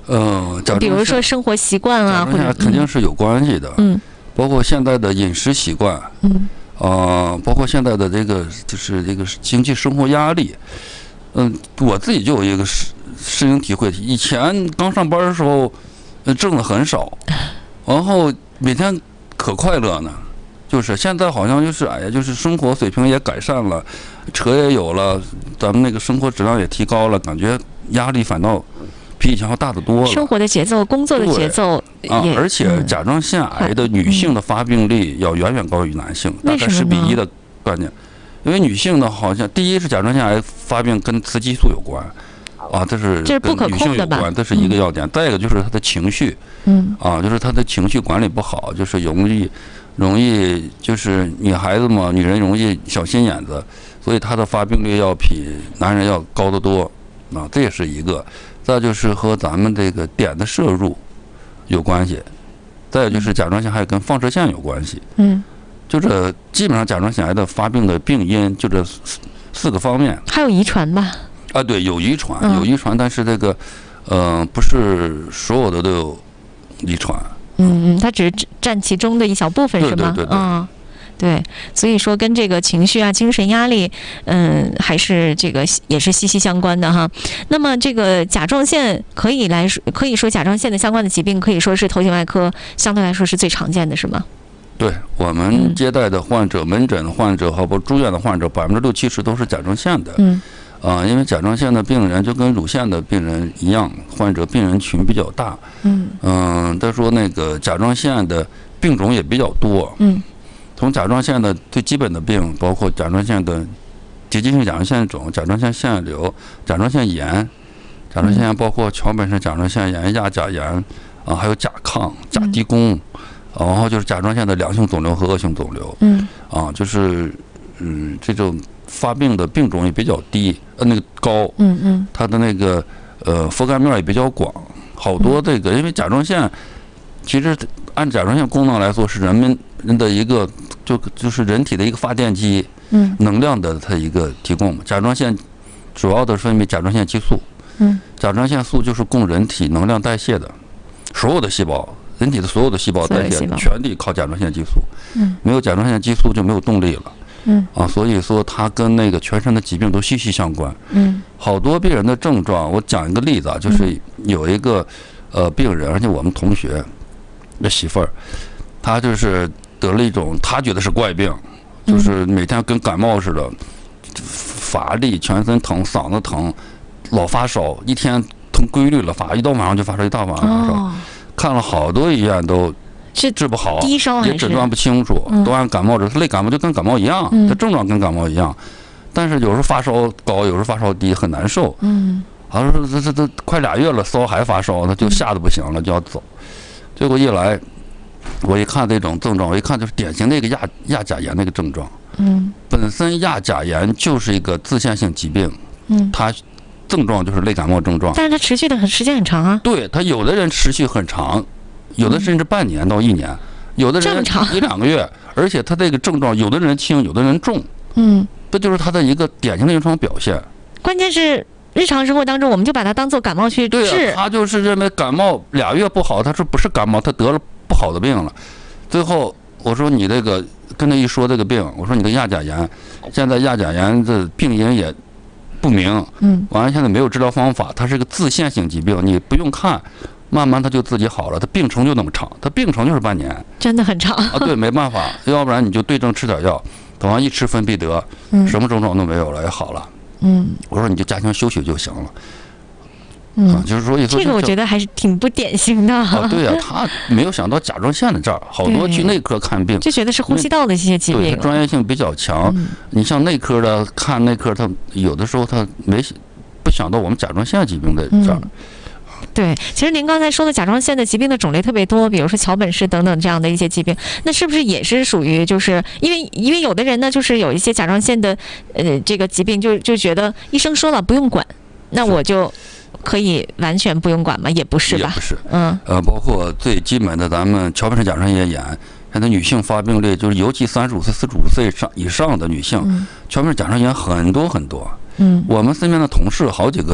比如说生活习惯啊，或者肯定是有关系的。包括现在的饮食习惯，包括现在的这个就是这个经济生活压力，我自己就有一个适应体会。以前刚上班的时候，挣的很少，然后每天可快乐呢。就是现在好像就是哎呀，就是生活水平也改善了，车也有了，咱们那个生活质量也提高了，感觉压力反倒比以前要大得多了。 生活的节奏、工作的节奏也而且甲状腺癌的女性的发病率要远远高于男性，大概10:1的概念。因为女性呢，好像第一是甲状腺癌发病跟雌激素有关，这是跟女性有关，这是一个要点。再一个就是她的情绪，就是她的情绪管理不好，就是容易就是女孩子嘛，女人容易小心眼子，所以她的发病率要比男人要高得多，这也是一个。再就是和咱们这个碘的摄入有关系，再有就是甲状腺还跟放射线有关系。就这基本上甲状腺癌的发病的病因就这4个方面。 还有遗传吧？ 对，有遗传，但是这个不是所有的都有遗传。 它只是占其中的一小部分，是吗？对，所以说跟这个情绪啊、精神压力，还是这个也是息息相关的哈。那么这个甲状腺可以说甲状腺的相关的疾病，可以说是头颈外科相对来说是最常见的，是吗？ 对，我们接待的患者、门诊的患者和住院的患者，60%-70%都是甲状腺的。因为甲状腺的病人就跟乳腺的病人一样，患者病人群比较大。再说那个甲状腺的病种也比较多。从甲状腺的最基本的病，包括甲状腺的结节性甲状腺肿、甲状腺腺瘤、甲状腺炎，甲状腺炎包括桥本氏甲状腺炎、亚甲炎还有甲亢、甲低宫，然后就是甲状腺的良性肿瘤和恶性肿瘤。就是这种发病的病种也比较低，那个高。它的那个覆盖面也比较广，好多这个因为甲状腺其实按甲状腺功能来说是人的一个就是人体的一个发电机，能量的它一个提供。甲状腺主要的分泌甲状腺激素，甲状腺素就是供人体能量代谢的，所有的细胞，人体的所有的细胞代谢全得靠甲状腺激素，没有甲状腺激素就没有动力了。所以说它跟那个全身的疾病都息息相关。好多病人的症状，我讲一个例子啊，就是有一个病人，而且我们同学的媳妇儿，她就是得了一种她觉得是怪病，就是每天跟感冒似的，乏力、全身疼、嗓子疼，老发烧，一天很规律了发，一到晚上就发烧，一到晚上发烧，看了好多医院都治不好， 低烧也诊断不清楚，都按感冒类感冒就跟感冒一样，它症状跟感冒一样，但是有时候发烧高，有时候发烧低，很难受。好像说这快2月了，烧还发烧，他就吓得不行了，就要走。结果一来，我一看这种症状，我一看就是典型的一个亚甲炎那个症状。本身亚甲炎就是一个自限性疾病，它症状就是类感冒症状， 但是它持续的时间很长啊。 对，它有的人持续很长，有的甚至半年到1年，有的人1-2个月，而且它这个症状有的人轻，有的人重。这就是它的一个典型的临床表现。 关键是日常生活当中，我们就把它当做感冒去治。 对，他就是认为感冒2月不好，他说不是感冒，他得了不好的病了。最后我说你这个跟他一说这个病，我说你的亚甲炎，现在亚甲炎的病因也不明，完了现在没有治疗方法，它是个自限性疾病，你不用看，慢慢它就自己好了。它病程就那么长，它病程就是半年， 真的很长对，没办法，要不然你就对症吃点药，等完一吃芬必得，什么症状都没有了，也好了。我说你就加强休息就行了。就是说这个我觉得还是挺不典型的。 对呀，他没有想到甲状腺的这儿，好多去内科看病就觉得是呼吸道的一些疾病， 对，他专业性比较强。你像内科的看内科，他有的时候他不想到我们甲状腺疾病的这儿。 对，其实您刚才说的甲状腺的疾病的种类特别多，比如说桥本氏等等这样的一些疾病，那是不是也是属于就是因为有的人呢，就是有一些甲状腺的这个疾病，就觉得医生说了不用管，那我就可以完全不用管吗？也不是吧？ 也不是。包括最基本的咱们桥本氏甲状腺炎，现在女性发病率就是尤其35岁、45岁以上的女性，桥本氏甲状腺炎很多很多。我们身边的同事好几个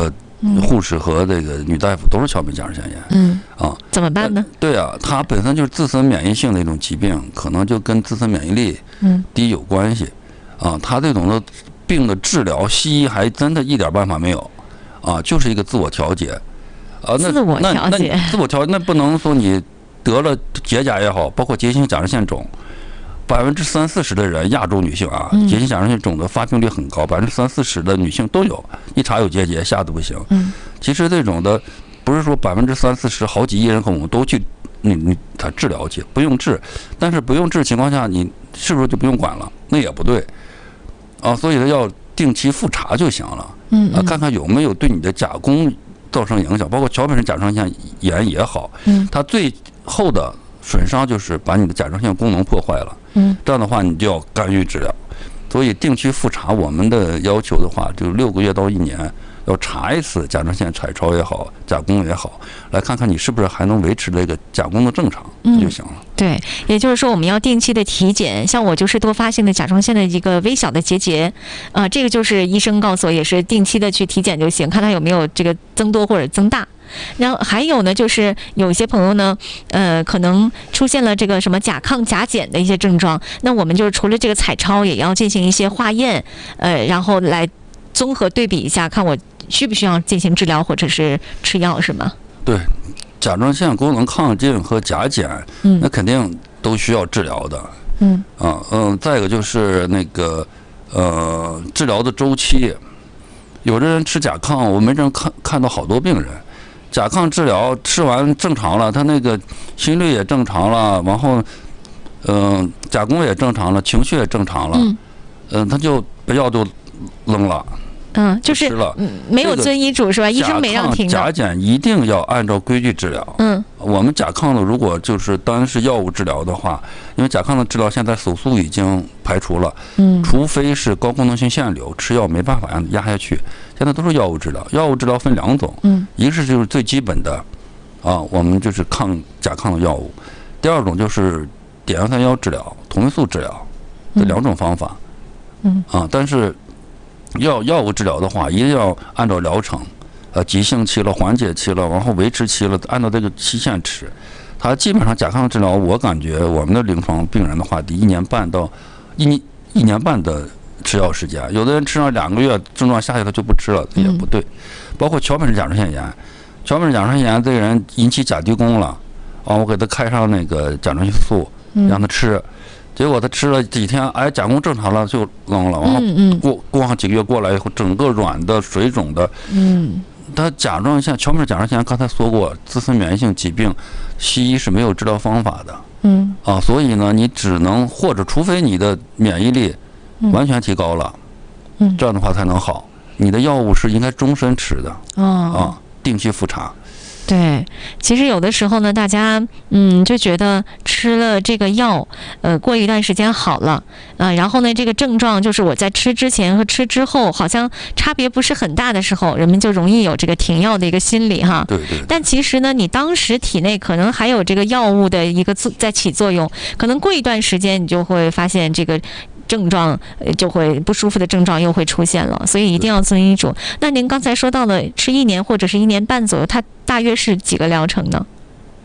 护士和这个女大夫都是桥本甲状腺炎。 怎么办呢？ 对啊，它本身就是自身免疫性的一种疾病，可能就跟自身免疫力低有关系。它这种的病的治疗，西医还真的一点办法没有。就是一个自我调节。 自我调节， 自我调节，那不能说你得了结痂也好，包括结性甲状腺肿，30-40%的人，亚洲女性结性甲状腺肿的发病率很高，30-40%的女性都有，一查有结节，吓得不行。其实这种的不是说30-40%好几亿人口我们都去他治疗去，不用治，但是不用治的情况下，你是不是就不用管了？那也不对所以要定期复查就行了。看看有没有对你的甲功造成影响，包括桥本甲状腺炎也好，它最后的损伤就是把你的甲状腺功能破坏了。这样的话你就要干预治疗。所以定期复查，我们的要求的话，就6个月到1年要查一次甲状腺彩超也好，甲功也好，来看看你是不是还能维持这个甲功的正常就行了。 对，也就是说我们要定期的体检，像我就是多发性的甲状腺的一个微小的结节，这个就是医生告诉我，也是定期的去体检就行，看它有没有这个增多或者增大。然后还有呢，就是有一些朋友呢，可能出现了这个什么甲亢、甲减的一些症状，那我们就是除了这个彩超，也要进行一些化验，然后来综合对比一下，看我需不需要进行治疗或者是吃药，是吗？ 对，甲状腺功能亢进和甲减，那肯定都需要治疗的。再一个就是那个治疗的周期，有的人吃甲亢，我门诊看到好多病人。甲亢治疗吃完正常了，他那个心率也正常了，然后甲功也正常了，情绪也正常了，他就把药就扔了。 就是没有遵医嘱是吧？医生没让停的。 甲减一定要按照规矩治疗。我们甲亢的如果就是单是药物治疗的话，因为甲亢的治疗现在手术已经排除了，除非是高功能性腺瘤，吃药没办法让压下去，现在都是药物治疗。药物治疗分2种，一个是就是最基本的，我们就是甲亢的药物；第二种就是碘药3治疗、同位素治疗，这2种方法。但是药物治疗的话，一定要按照疗程，急性期了、缓解期了，然后维持期了，按照这个期限吃。它基本上甲亢治疗，我感觉我们的临床病人的话，得1年半到1年半的吃药时间。有的人吃上2个月，症状下去他就不吃了，也不对。包括桥本甲状腺炎，桥本甲状腺炎这个人引起甲低功了，我给他开上那个甲状腺素，让他吃。结果他吃了几天，甲功正常了就扔了，然后过上几个月过来以后，整个软的、水肿的，他甲状腺桥本甲状腺炎刚才说过，自身免疫性疾病，西医是没有治疗方法的，所以呢，你只能或者除非你的免疫力完全提高了，这样的话才能好。你的药物是应该终身吃的，定期复查。 对，其实有的时候呢，大家就觉得吃了这个药，过一段时间好了，然后呢，这个症状就是我在吃之前和吃之后好像差别不是很大的时候，人们就容易有这个停药的一个心理哈。 对。 但其实呢，你当时体内可能还有这个药物的一个在起作用，可能过一段时间你就会发现这个症状就会不舒服的症状又会出现了，所以一定要遵医嘱。那您刚才说到了吃1年或者是1年半左右，它大约是几个疗程呢？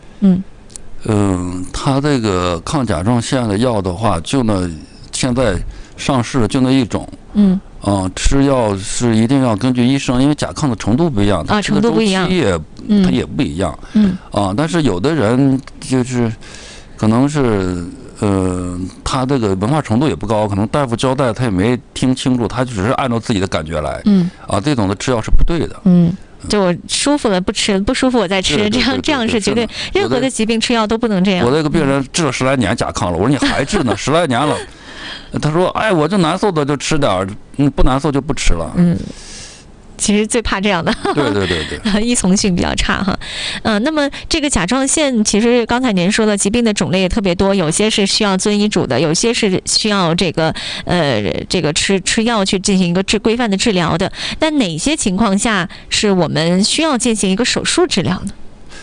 它这个抗甲状腺的药的话，就现在上市就那一种。吃药是一定要根据医生，因为甲亢的程度不一样，它程度不一样， 它也不一样。但是有的人就是可能是。他这个文化程度也不高，可能大夫交代他也没听清楚，他就只是按照自己的感觉来。这种的吃药是不对的。 就我舒服了不吃，不舒服我再吃，这样是绝对，任何的疾病吃药都不能这样。 我那个病人治了10来年甲亢了，我说你还治呢，10来年了。他说：“我这难受的就吃点儿，不难受就不吃了。” 其实最怕这样的， 对， 依从性比较差哈。那么这个甲状腺，其实刚才您说的疾病的种类也特别多，有些是需要遵医嘱的，有些是需要这个吃药去进行一个规范的治疗的。但哪些情况下是我们需要进行一个手术治疗呢？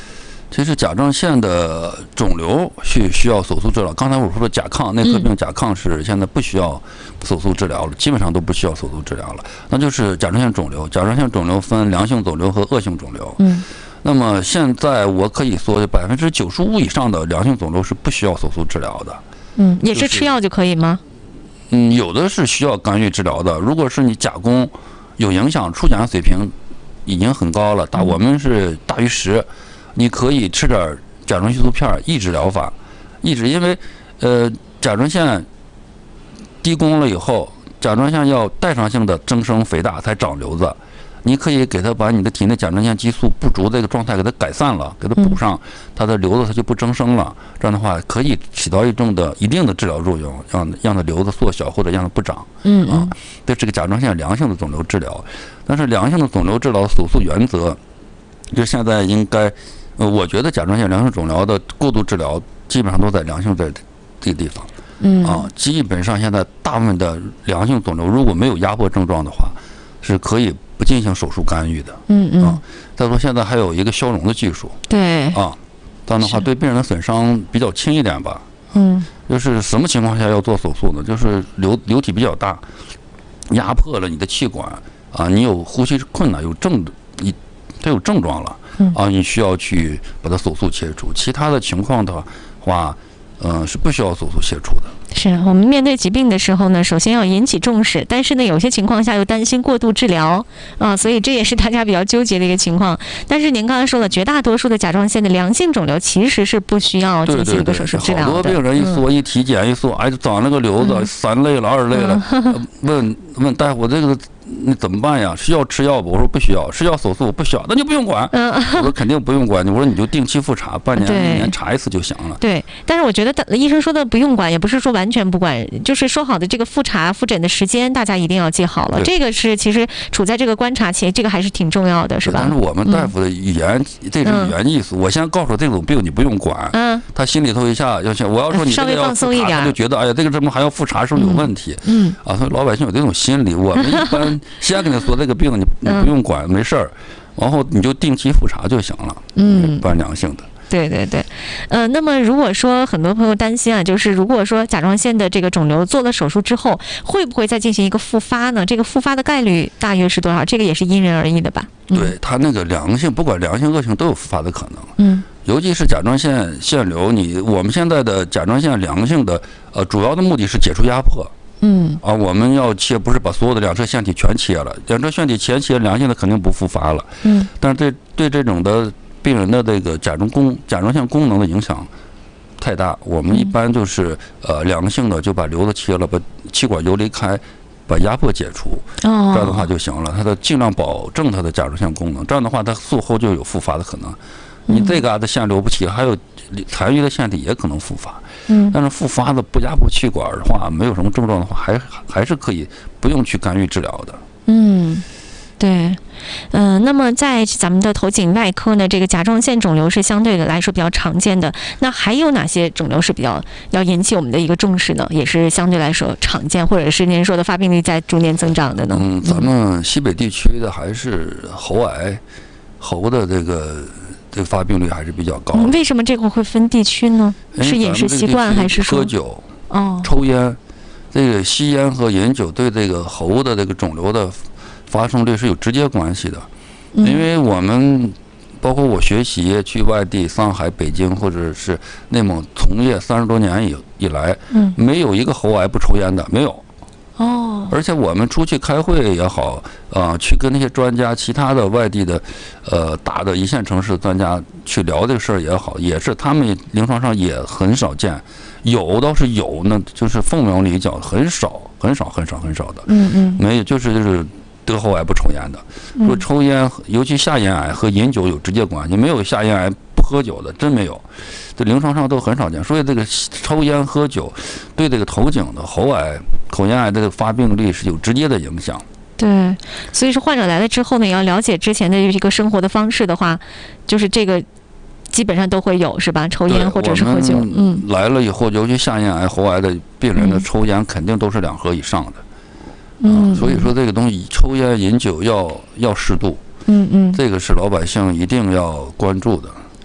其实甲状腺的肿瘤需要手术治疗。刚才我说的甲亢，内科病甲亢是现在不需要手术治疗了，基本上都不需要手术治疗了。那就是甲状腺肿瘤，甲状腺肿瘤分良性肿瘤和恶性肿瘤。那么现在我可以说，95%以上的良性肿瘤是不需要手术治疗的。 也是吃药就可以吗？ 有的是需要干预治疗的。如果是你甲功有影响，出检水平已经很高了，我们是大于10。你可以吃点甲状腺素片抑制疗法，因为甲状腺低功了以后，甲状腺要代偿性的增生肥大才长瘤子，你可以给它把你的体内甲状腺激素不足的一个状态给它改善了，给它补上，它的瘤子它就不增生了。这样的话可以起到一定的治疗作用，让它瘤子缩小或者让它不长。这是个甲状腺良性的肿瘤治疗。但是良性的肿瘤治疗手术原则，就现在应该。我觉得甲状腺良性肿瘤的过度治疗基本上都在良性的这个地方。基本上现在大部分的良性肿瘤如果没有压迫症状的话，是可以不进行手术干预的。再说现在还有一个消融的技术。 对。 这样的话对病人的损伤比较轻一点吧。就是什么情况下要做手术呢？就是瘤体比较大，压迫了你的气管你有呼吸困难，它有症状了。你需要去把它手术切除，其他的情况的话，是不需要手术切除的。 是我们面对疾病的时候呢，首先要引起重视，但是呢，有些情况下又担心过度治疗所以这也是大家比较纠结的一个情况。但是您刚才说了，绝大多数的甲状腺的良性肿瘤其实是不需要进行一个手术治疗的。 好多病人一体检一说，长了个瘤子，3类了2类了，问大夫这个。你怎么办呀？需要吃药不？我说不需要。是要手术不需要，那就不用管。我说肯定不用管。我说你就定期复查，半年1年查一次就行了。 对，但是我觉得医生说的不用管，也不是说完全不管，就是说好的这个复查复诊的时间，大家一定要记好了。这个是其实处在这个观察期，这个还是挺重要的，是吧？ 但是我们大夫的语言，这种语言意思，我先告诉这种病你不用管。他心里头一下要想，我要说你这个要复查，他就觉得哎呀，这个怎么还要复查，是不是有问题？所以老百姓有这种心理，我们一般。先跟你说这个病你不用管，没事儿，然后你就定期复查就行了。半良性的。 对。那么如果说很多朋友担心就是如果说甲状腺的这个肿瘤做了手术之后，会不会再进行一个复发呢？这个复发的概率大约是多少？这个也是因人而异的吧？ 对，它那个良性，不管良性恶性都有复发的可能。尤其是甲状腺腺瘤，我们现在的甲状腺良性的主要的目的是解除压迫。我们要切，不是把所有的两侧腺体全切了，两侧腺体全切，良性的肯定不复发了。但是对这种的病人的这个甲状腺功能的影响太大，我们一般就是良性的就把瘤子切了，把气管游离开，把压迫解除，这样的话就行了。它的尽量保证它的甲状腺功能，这样的话它术后就有复发的可能。你这嘎的腺瘤不齐，还有残余的腺体也可能复发。但是复发的不压迫气管的话，没有什么症状的话，还是可以不用去干预治疗的。 对，那么在咱们的头颈外科呢，这个甲状腺肿瘤是相对的来说比较常见的。那还有哪些肿瘤是比较要引起我们的一个重视呢？也是相对来说常见，或者是您说的发病率在逐年增长的呢？ 咱们西北地区的还是喉癌，喉的这个发病率还是比较高。 为什么这个会分地区呢？是饮食习惯还是说喝酒、抽烟？这个吸烟和饮酒对这个喉的这个肿瘤的发生率是有直接关系的。因为我们包括我学习去外地，上海、北京或者是内蒙从业30多年以来，没有一个喉癌不抽烟的，没有。而且我们出去开会也好，去跟那些专家，其他的外地的，大的一线城市专家去聊这个事儿也好，也是他们临床上也很少见，有倒是有，那就是凤毛麟角，很少的。没有，就是得喉癌不抽烟的，说抽烟，尤其下咽癌和饮酒有直接关系，没有下咽癌不喝酒的，真没有。这临床上都很少见，所以这个抽烟喝酒对这个头颈的喉癌、口咽癌的发病率是有直接的影响。 对，所以说患者来了之后呢，也要了解之前的一个生活的方式的话，就是这个基本上都会有，是吧？抽烟或者是喝酒。 来了以后，尤其下咽癌、喉癌的病人的抽烟肯定都是2盒以上的。所以说这个东西抽烟饮酒要适度。这个是老百姓一定要关注的。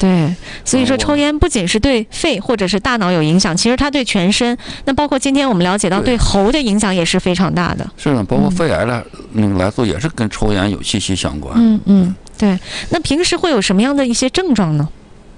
对，所以说抽烟不仅是对肺或者是大脑有影响，其实它对全身，那包括今天我们了解到对喉的影响也是非常大的。 是的，包括肺癌来说也是跟抽烟有息息相关。 对。那平时会有什么样的一些症状呢？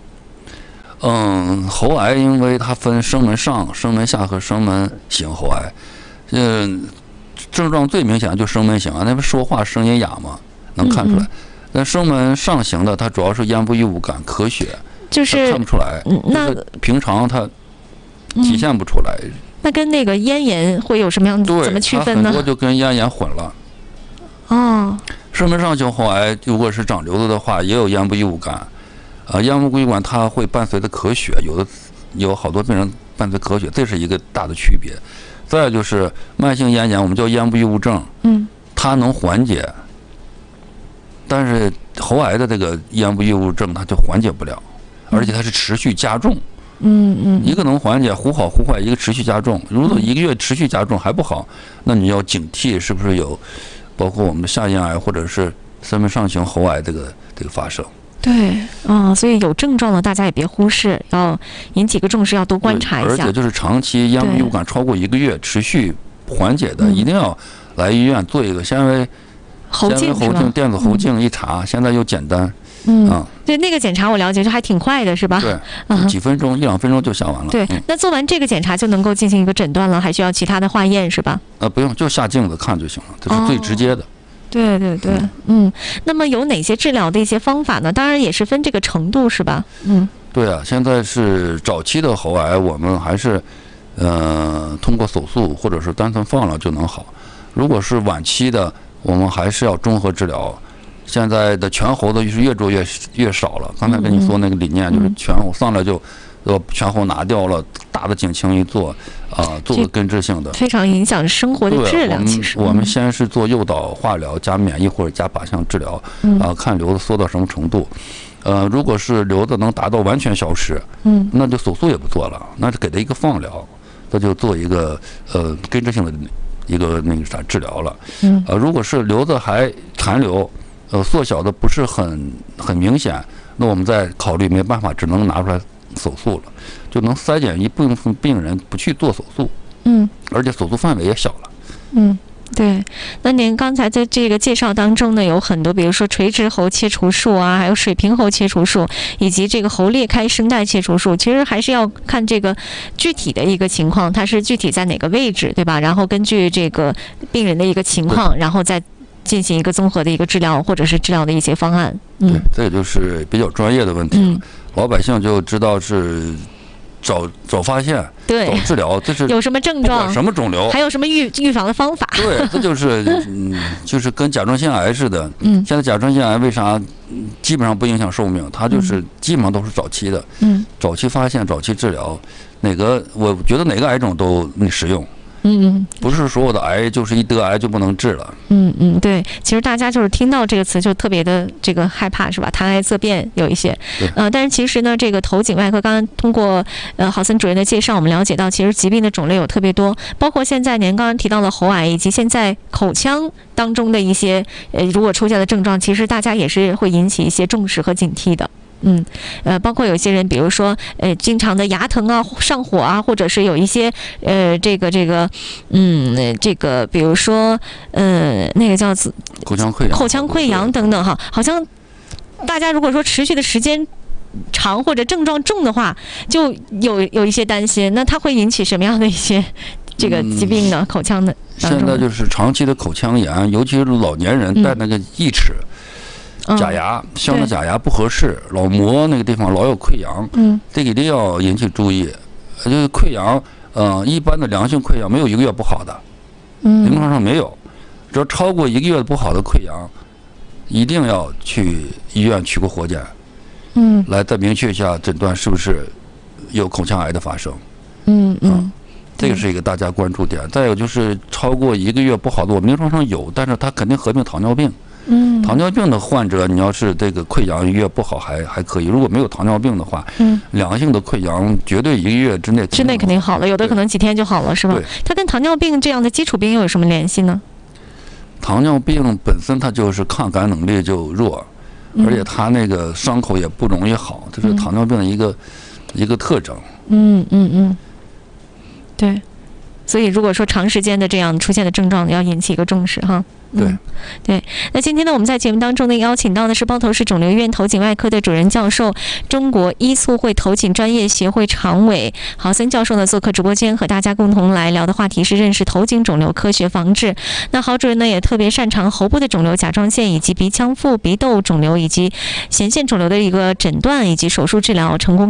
喉癌因为它分声门上、声门下和声门型喉癌，症状最明显就声门型啊，那不说话声音哑嘛，能看出来。但声门上行的，它主要是咽部异物感、咳血， 就是看不出来。 那平常它体现不出来。 那跟那个咽炎会有什么样？怎么区分呢？ 很多就跟咽炎混了。声门上行喉癌如果是长瘤子的话，也有咽部异物感。咽部异物感它会伴随着咳血，有好多病人伴随咳血，这是一个大的区别。再就是慢性咽炎，我们叫咽部异物症，它能缓解。但是喉癌的这个咽部异物症它就缓解不了，而且它是持续加重。一个能缓解忽好忽坏，一个持续加重。如果1个月持续加重还不好，那你要警惕是不是有包括我们的下咽癌或者是声门上行喉癌这个发生。 对，所以有症状的大家也别忽视，要引起个重视，要多观察一下。 而且就是长期咽部异物感超过1个月持续缓解的，一定要来医院做一个纤维喉镜电子喉镜一查，现在又简单。 对，那个检查我了解就还挺快的，是吧？ 对，几分钟1-2分钟就下完了。 对，那做完这个检查就能够进行一个诊断了，还需要其他的化验是吧？ 不用，就下镜子看就行了，这是最直接的。 对，那么有哪些治疗的一些方法呢？当然也是分这个程度是吧？ 对啊，现在是早期的喉癌，我们还是通过手术或者是单纯放了就能好。如果是晚期的，我们还是要综合治疗。现在的全喉的是越做越少了。刚才跟你说那个理念就是全喉上来就全喉拿掉了，大的颈倾一做做个根治性的， 非常影响生活的质量。其实我们先是做诱导化疗加免疫或者加靶向治疗，看瘤子缩到什么程度。如果是瘤子能达到完全消失，那就手术也不做了，那就给他一个放疗，那就做一个根治性的一个治疗了。如果是瘤子还残留，缩小的不是很明显，那我们再考虑没办法，只能拿出来手术了，就能筛减一部分病人不去做手术。而且手术范围也小了。 对，那您刚才在这个介绍当中呢，有很多，比如说垂直喉切除术啊，还有水平喉切除术，以及这个喉裂开声带切除术，其实还是要看这个具体的一个情况，它是具体在哪个位置，对吧？然后根据这个病人的一个情况，然后再进行一个综合的一个治疗或者是治疗的一些方案。 对，这就是比较专业的问题。老百姓就知道是早发现， 对， 早治疗，这是有什么症状， 什么肿瘤， 还有什么预防的方法。 对，这就是就是跟甲状腺癌似的。现在甲状腺癌为啥基本上不影响寿命？它就是基本上都是早期的。早期发现，早期治疗，我觉得哪个癌种都实用。不是所有的癌就是一得癌就不能治了。 对，其实大家就是听到这个词就特别的这个害怕，是吧？谈癌色变有一些，但是其实呢，这个头颈外科刚刚通过郝森主任的介绍，我们了解到，其实疾病的种类有特别多，包括现在您刚刚提到的喉癌，以及现在口腔当中的一些如果出现的症状，其实大家也是会引起一些重视和警惕的。包括有些人，比如说经常的牙疼啊、上火啊，或者是有一些这个比如说那个叫口腔溃疡等等哈，好像大家如果说持续的时间长或者症状重的话，就有一些担心，那它会引起什么样的一些这个疾病呢？口腔的现在就是长期的口腔炎，尤其是老年人戴那个义齿。假牙镶的假牙不合适，老磨那个地方老有溃疡，这个一定要引起注意。就是溃疡，一般的良性溃疡没有1个月不好的，临床上没有。只要超过1个月不好的溃疡，一定要去医院取个活检，来再明确一下诊断是不是有口腔癌的发生。这个是一个大家关注点。再有就是超过1个月不好的，我们临床上有，但是它肯定合并糖尿病。糖尿病的患者，你要是这个溃疡1个月不好还可以，如果没有糖尿病的话，良性的溃疡绝对1个月之内肯定好了，有的可能几天就好了，是吧？它跟糖尿病这样的基础病又有什么联系呢？ 糖尿病本身它就是抗感能力就弱， 而且它那个伤口也不容易好，这是糖尿病的一个特征。 对。所以，如果说长时间的这样出现的症状，要引起一个重视哈。对。那今天呢，我们在节目当中呢，邀请到的是包头市肿瘤医院头颈外科的主任教授、中国医促会头颈专业协会常委郝森教授呢，做客直播间，和大家共同来聊的话题是认识头颈肿瘤科学防治。那郝主任呢，也特别擅长喉部的肿瘤、甲状腺以及鼻腔腹、鼻窦肿瘤以及弦腺肿瘤的一个诊断以及手术治疗，成功